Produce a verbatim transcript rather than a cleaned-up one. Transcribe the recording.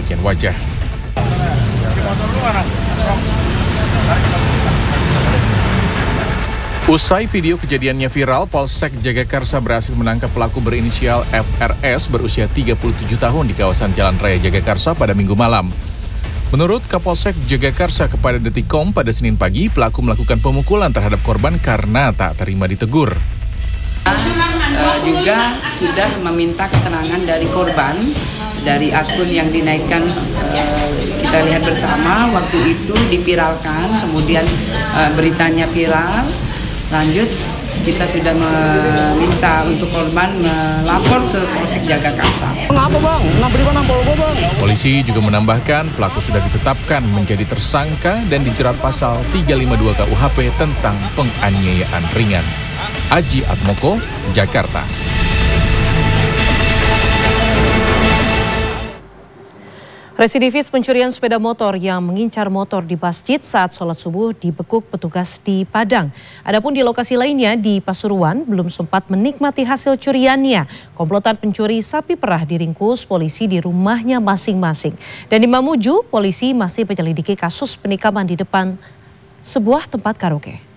bagian wajah. Usai video kejadiannya viral, Polsek Jagakarsa berhasil menangkap pelaku berinisial F R S berusia tiga puluh tujuh tahun di kawasan Jalan Raya Jagakarsa pada Minggu malam. Menurut Kapolsek Jagakarsa kepada Detikcom pada Senin pagi, pelaku melakukan pemukulan terhadap korban karena tak terima ditegur. Uh, juga sudah meminta keterangan dari korban dari akun yang dinaikkan, uh, kita lihat bersama waktu itu dipiralkan, kemudian uh, beritanya viral. Lanjut, kita sudah meminta untuk korban melapor ke Polsek Jagakarsa. Polisi juga menambahkan pelaku sudah ditetapkan menjadi tersangka dan dijerat pasal tiga lima dua K U H P tentang penganiayaan ringan. Aji Atmoko, Jakarta. Residivis pencurian sepeda motor yang mengincar motor di masjid saat sholat subuh dibekuk petugas di Padang. Adapun di lokasi lainnya di Pasuruan belum sempat menikmati hasil curiannya. Komplotan pencuri sapi perah diringkus polisi di rumahnya masing-masing. Dan di Mamuju, polisi masih menyelidiki kasus penikaman di depan sebuah tempat karaoke.